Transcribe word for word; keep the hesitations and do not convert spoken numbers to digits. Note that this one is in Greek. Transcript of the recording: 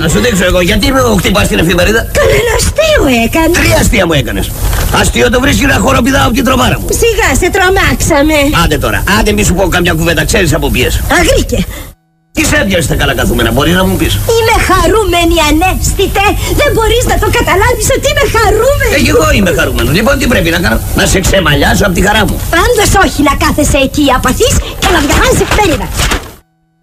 να σου δείξω εγώ γιατί με χτυπάς την εφημερίδα. Κανένα αστείο έκανε. Τρία αστεία μου έκανες. Αστείο το βρίσκει να χοροπηδάω από την τρομάρα μου. Σιγά σε τρομάξαμε. Άντε τώρα, άντε μη σου πω καμιά κουβέντα, ξέρεις από ποιες. Αγρίκε. Τι σε έπιασε τα καλά καθούμενα, μπορείς να μου πεις. Είμαι χαρούμενη, ανέστητε. Δεν μπορείς να το καταλάβεις ότι είμαι χαρούμενη. Ε, εγώ είμαι χαρούμενος. Λοιπόν, τι πρέπει να κάνω, να σε ξεμαλιάσω από τη χαρά μου. Πάντως όχι να κάθεσαι εκεί απαθής και να διαβάζεις εφημερίδα.